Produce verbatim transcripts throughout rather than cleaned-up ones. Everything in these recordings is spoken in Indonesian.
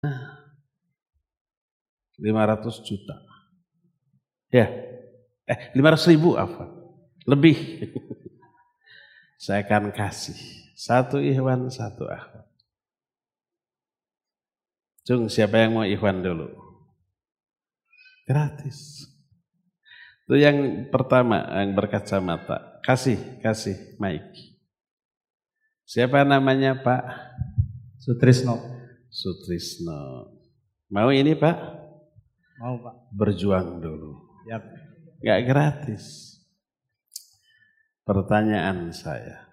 lima ratus juta. Ya. Eh, lima ratus ribu apa? Lebih. Saya akan kasih. Satu ikhwan, satu akhwat. Cung, siapa yang mau ikhwan dulu? Gratis. Itu yang pertama, yang berkacamata. Kasih, kasih mic. Siapa namanya Pak? Sutrisno. Sutrisno. Mau ini Pak? Mau Pak. Berjuang dulu. Yap. Gak gratis. Pertanyaan saya.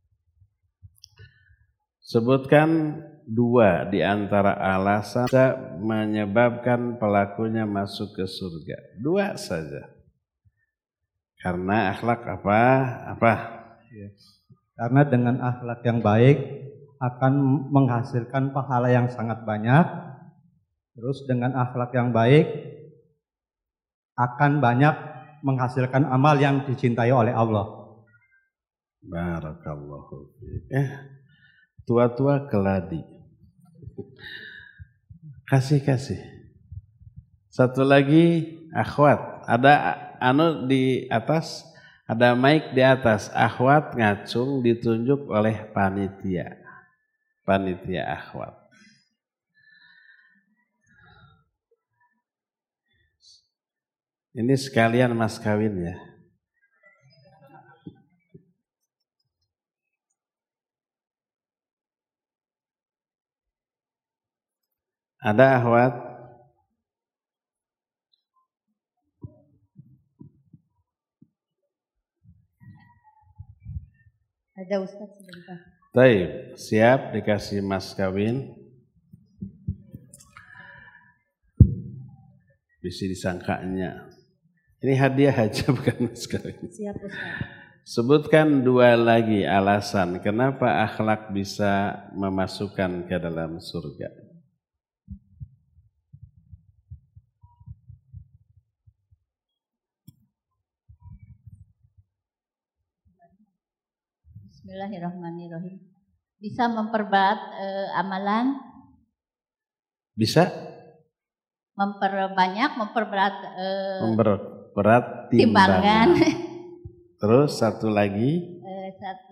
Sebutkan dua di antara alasan bisa menyebabkan pelakunya masuk ke surga. Dua saja. Karena akhlak apa? Apa? Ya. Karena dengan akhlak yang baik akan menghasilkan pahala yang sangat banyak. Terus dengan akhlak yang baik akan banyak menghasilkan amal yang dicintai oleh Allah. Barakallahu fiik. Eh, tua-tua keladi. Kasih-kasih. Satu lagi akhwat. Ada anu di atas, ada mic di atas. Akhwat ngacung ditunjuk oleh panitia. Panitia akhwat. Ini sekalian mas kawin ya. Ada akhwat? Ada Ustaz sebentar. Baik, siap dikasih mas kawin. Bisa disangkanya. Ini hadiah aja bukan mas kawin. Siap Ustaz. Sebutkan dua lagi alasan kenapa akhlak bisa memasukkan ke dalam surga. Bismillahirrahmanirrahim. Bisa memperberat eh, amalan? Bisa? Memperbanyak, memperberat eh, memperberat timbangan. timbangan. Terus satu lagi? Eh, satu.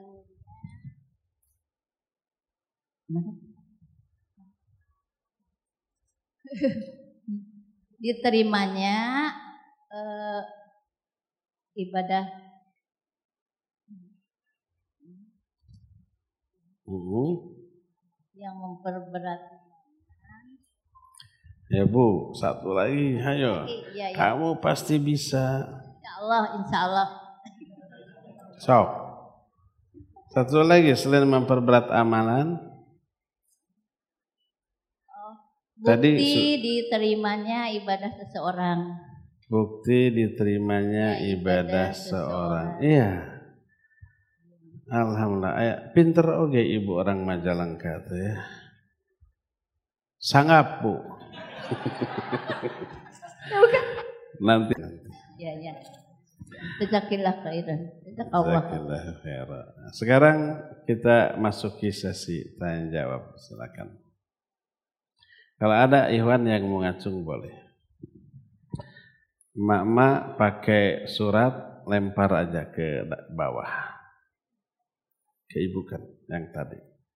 Diterimanya eh, ibadah. Uh. Yang memperberat. Ya Bu, satu lagi, ayo. Ya, ya. Kamu pasti bisa. Insya Allah, insya Allah. So, satu lagi selain memperberat amalan. Oh, bukti Tadi, diterimanya ibadah seseorang. Bukti diterimanya ya, ibadah, ibadah seseorang. Iya. Alhamdulillah, pinter oke ibu orang Majalengka tuh ya. Sangat Bu. nanti nanti. Ya ya. Jazakillah khairan. Jazakillah khairan. Sekarang kita masuki sesi tanya jawab. Silakan. Kalau ada ikhwan yang mau ngacung boleh. Mak-mak pakai surat lempar aja ke bawah. Ke ibu kan yang tadi.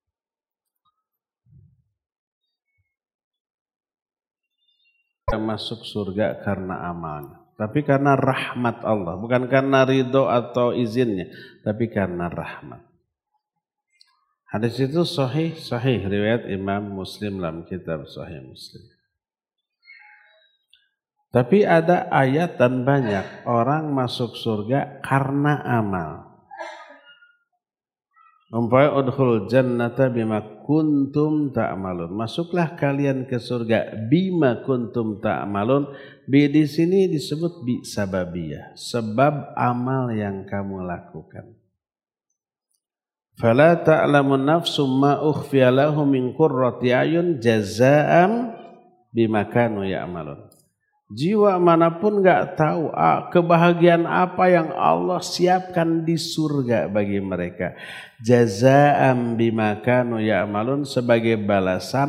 Masuk surga karena amalnya, tapi karena rahmat Allah, bukan karena ridho atau izinnya, tapi karena rahmat. Hadis itu sahih, sahih riwayat Imam Muslim dalam kitab Sahih Muslim. Tapi ada ayat dan banyak orang masuk surga karena amal. Umpaya udkhul jannata bima kuntum ta'malun. Masuklah kalian ke surga bima kuntum ta'malun. Bi di sini disebut bi sababiyah, sebab amal yang kamu lakukan. Fala ta'lamu nafsum ma ukhfiya lahum min qurrati ayun jazaa'an bima kanu ya'malun. Jiwa manapun gak tahu ah, kebahagiaan apa yang Allah siapkan di surga bagi mereka. Jazaa'an bima kanu ya'malun, sebagai balasan